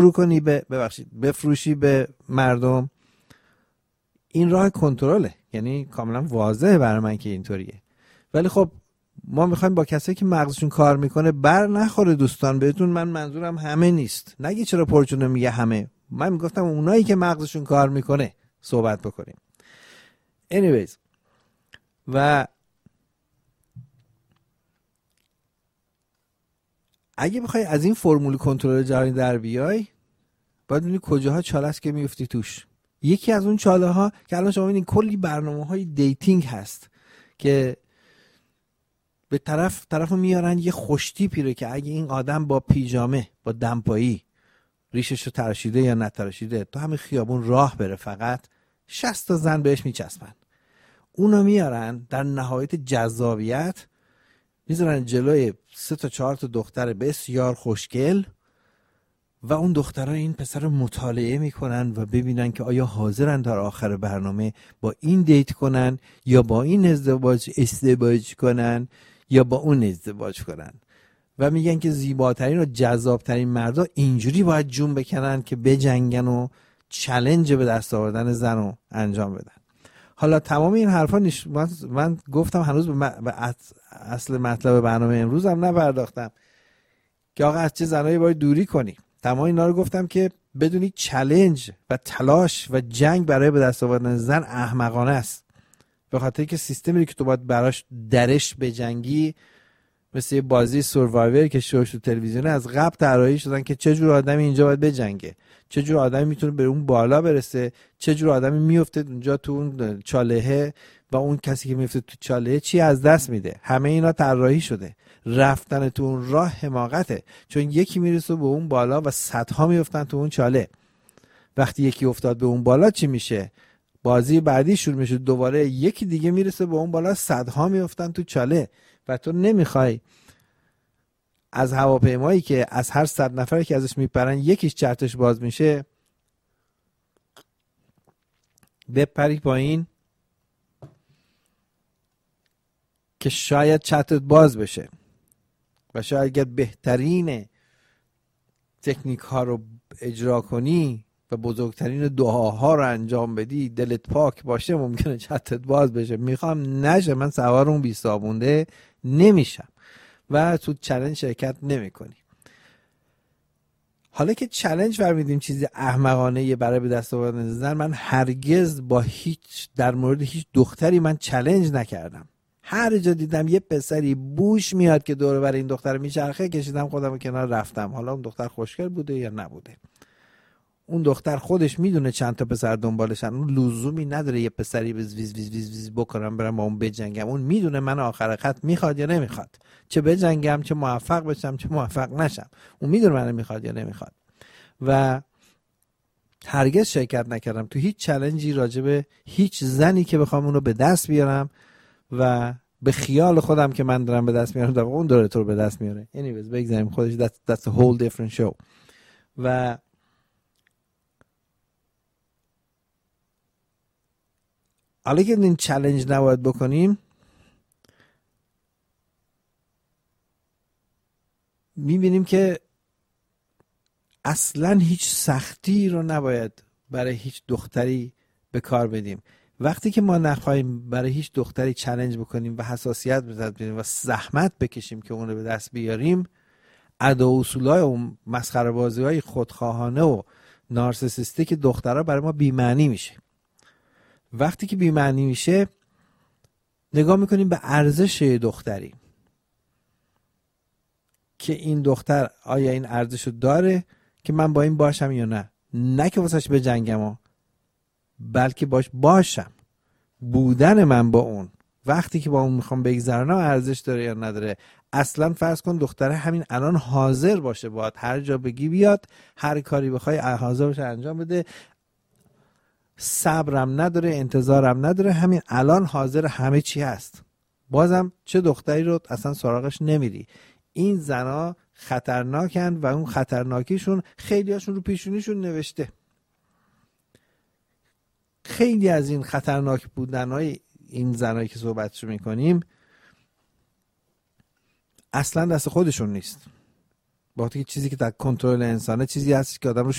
کنی بفروشی به مردم، این راه کنترله، یعنی کاملا واضحه برای من که اینطوریه. ولی خب ما میخوایم با کسایی که مغزشون کار میکنه بر نخوره. دوستان بهتون من منظورم همه نیست، نگی چرا پرچونه میگه همه، من میگفتم اونایی که مغزشون کار میکنه صحبت بکنیم. anyways، و اگه بخوای از این فرمول کنترل جهانی در بیای، باید ببینی کجاها چاله است که میفتی توش. یکی از اون چاله ها که الان شما ببینید کلی برنامه‌های دیتینگ هست که به طرفو میارن یه خوشتیپی رو که اگه این آدم با پیژامه با دمپایی ریششو تراشیده یا نتراشیده تو همین خیابون راه بره، فقط 60 تا زن بهش میچسبن. اونو میارن در نهایت جذابیت میذارن جلوی 3 تا 4 تا دختر بسیار خوشگل و اون دخترها این پسر رو مطالعه میکنن و ببینن که آیا حاضرن در آخر برنامه با این دیت کنن یا با این ازدواج کنن یا با اون ازدواج کنن، و میگن که زیباترین و جذابترین مردا اینجوری باید جون بکنن که بجنگن و چالش به دست آوردن زن رو انجام بدن. حالا تمام این حرفا من گفتم هنوز به اصل مطلب برنامه امروز هم نپرداختم که آقا از چه زنایی باید دوری کنی. تمام اینا رو گفتم که بدونی چالش و تلاش و جنگ برای به دست آوردن زن احمقانه است، به خاطر که سیستمی که تو باید براش درش بجنگی مثل یه بازی سوروایور که شوش تو تلویزیون از قبل طراحی شدن که چه جور آدمی اینجا باید بجنگه، چه جور آدمی میتونه به اون بالا برسه، چه جور آدمی میفته اونجا تو اون چالهه و اون کسی که میفته تو چالهه چی از دست میده. همه اینا طراحی شده. رفتن تو اون راه حماقته، چون یکی میرسه به اون بالا و صدها میفتن تو اون چاله. وقتی یکی افتاد به اون بالا چی میشه؟ بازی بعدی شروع میشه، دوباره یکی دیگه میرسه به اون بالا، صدها میفتن تو چاله. و تو نمیخوای از هواپیمایی که از هر 100 نفری که ازش میپرن یکیش چرتش باز میشه بپری پایین که شاید چرتت باز بشه و شاید اگر بهترین تکنیک ها رو اجرا کنی و بزرگترین دعاها رو انجام بدی، دلت پاک باشه، ممکنه چرتت باز بشه. میخوام نشه، من سوار اون بی صابونده نمیشم و تو چالش شرکت نمی کنی. حالا که چالش فرمیدیم چیزی احمقانه برای به دست آوردن زن، من هرگز در مورد هیچ دختری من چالش نکردم. هر جا دیدم یه پسری بوش میاد که دور بر این دختر میچرخه، کشیدم خودم کنار رفتم. حالا اون دختر خوشگل بوده یا نبوده، اون دختر خودش میدونه چند تا پسر دنبالشن، اون لزومی نداره یه پسری ویز ویز ویز ویز ویز بکنم برم با اون بجنگم. اون میدونه من آخر خط میخواد یا نمیخواد، چه بجنگم، چه موفق بشم، چه موفق نشم. اون میدونه من میخواد یا نمیخواد. و هرگز شرکت نکردم تو هیچ چالنجی راجب هیچ زنی که بخوام اونو به دست بیارم و به خیال خودم که من دارم به دست میارم در اون داره تو رو به دست میاره. anyways بگذاریم خودش that's a whole different show. و حالا که این چالش نباید بکنیم، میبینیم که اصلا هیچ سختی رو نباید برای هیچ دختری به کار بدیم. وقتی که ما نخواهیم برای هیچ دختری چالش بکنیم و حساسیت بذاریم و زحمت بکشیم که اون رو به دست بیاریم، ادا و اصولای و مسخره بازی‌های خودخواهانه و نارسیسیستیک دخترها برای ما بی‌معنی میشه. وقتی که بی‌معنی میشه نگاه میکنیم به ارزش دختری که این دختر آیا این ارزشو داره که من با این باشم یا نه که واسش بجنگم، بلکه باشم. بودن من با اون وقتی که با اون میخوام بگذرونم ارزش داره یا نداره. اصلا فرض کن دختره همین الان حاضر باشه باید هر جا بگی بیاد، هر کاری بخوای حاضر باشه انجام بده، صبرم نداره، انتظارم نداره، همین الان حاضر همه چی هست. بازم چه دختری رو اصلا سراغش نمیری. این زنا خطرناکن و اون خطرناکیشون خیلی هاشون رو پیشونیشون نوشته. خیلی از این خطرناک بودنهای این زنایی که صحبتشو میکنیم اصلا دست خودشون نیست. وقتی که چیزی که در کنترل انسانه چیزی هست که آدم رو